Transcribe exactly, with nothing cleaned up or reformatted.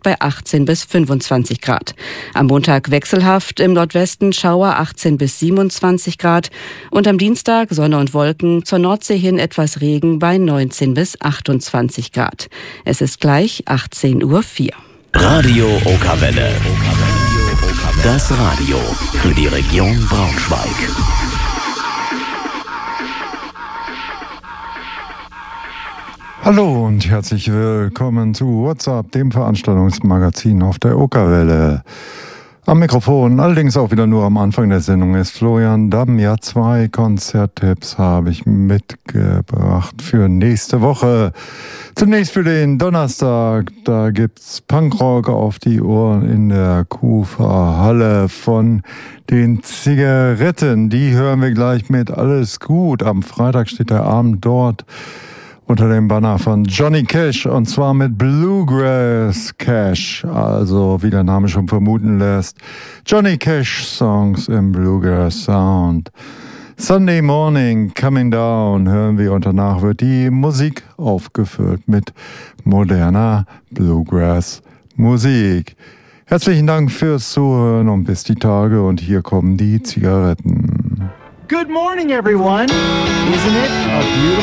bei achtzehn bis fünfundzwanzig Grad. Am Montag wechselhaft, im Nordwesten Schauer achtzehn bis siebenundzwanzig Grad und am Dienstag Sonne und Wolken, zur Nordsee hin etwas Regen bei neunzehn bis achtundzwanzig Grad. Es ist gleich achtzehn Uhr vier. Radio Okerwelle. Das Radio für die Region Braunschweig. Hallo und herzlich willkommen zu WhatsApp, dem Veranstaltungsmagazin auf der Okerwelle. Am Mikrofon, allerdings auch wieder nur am Anfang der Sendung, ist Florian Damm. Ja, zwei Konzerttipps habe ich mitgebracht für nächste Woche. Zunächst für den Donnerstag, da gibt's Punkrock auf die Ohren in der Kufa Halle von den Zigaretten. Die hören wir gleich mit Alles gut. Am Freitag steht der Abend dort unter dem Banner von Johnny Cash, und zwar mit Bluegrass Cash, also wie der Name schon vermuten lässt, Johnny Cash Songs im Bluegrass Sound. Sunday Morning Coming Down hören wir, und danach wird die Musik aufgefüllt mit moderner Bluegrass Musik. Herzlichen Dank fürs Zuhören und bis die Tage, und hier kommen die Zigaretten. Good morning, everyone. Isn't it a beautiful